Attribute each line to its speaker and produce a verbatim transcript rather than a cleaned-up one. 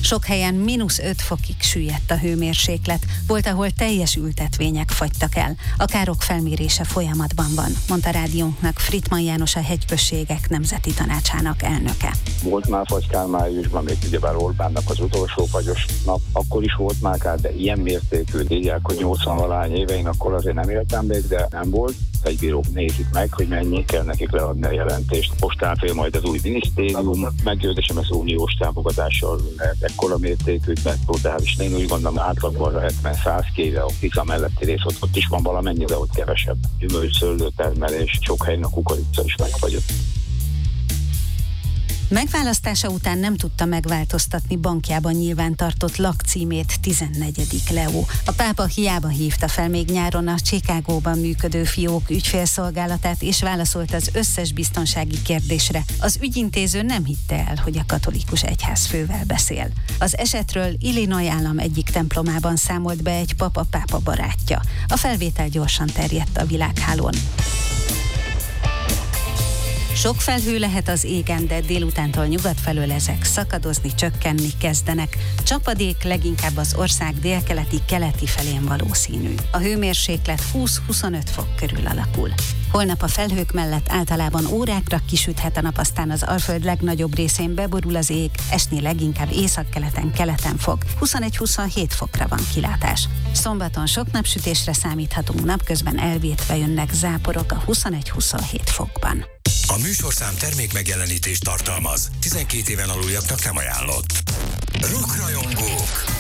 Speaker 1: Sok helyen mínusz öt fokig süllyedt a hőmérséklet, volt, ahol teljes ültetvények fagytak el. A károk felmérése folyamatban van, mondta rádiónknak Frittmann János, a Hegyközségek Nemzeti Tanácsának elnöke.
Speaker 2: Volt már fagykár májusban, még ugyebár Orbánnak az utolsó fagyos nap, akkor is volt már kár, de ilyen mértékű, így hogy nyolcvan-valány évein, akkor azért nem éltem még, de nem volt. Egybírók nézik meg, hogy mennyi kell nekik leadni a jelentést. Most áll majd az új minisztérium, meggyőzésem az uniós támogatással lehet ekkora mértékű, mert totális. És én úgy gondolom, átlagban hetven-száz kéve a pizza melletti rész, ott, ott is van valamennyi, de ott kevesebb. Gyümölcs, szőlőtermelés, sok helyen a kukorica is megfagyott.
Speaker 1: Megválasztása után nem tudta megváltoztatni bankjában nyilvántartott lakcímét tizennegyedik Leó. A pápa hiába hívta fel még nyáron a Chicagóban működő fiók ügyfélszolgálatát, és válaszolt az összes biztonsági kérdésre. Az ügyintéző nem hitte el, hogy a katolikus egyházfővel beszél. Az esetről Illinois állam egyik templomában számolt be egy papa pápa barátja. A felvétel gyorsan terjedt a világhálón. Sok felhő lehet az égen, de délutántól nyugat felől ezek szakadozni, csökkenni kezdenek. Csapadék leginkább az ország délkeleti, keleti felén valószínű. A hőmérséklet húsz-huszonöt fok körül alakul. Holnap a felhők mellett általában órákra kisüthet a nap, aztán az Alföld legnagyobb részén beborul az ég, esni leginkább északkeleten, keleten fog. huszonegy-huszonhét fokra van kilátás. Szombaton sok napsütésre számíthatunk, napközben elvétve jönnek záporok a huszonegy-huszonhét fokban.
Speaker 3: A műsorszám termék megjelenítést tartalmaz. tizenkét éven aluljaknak nem ajánlott. Rockrajongók!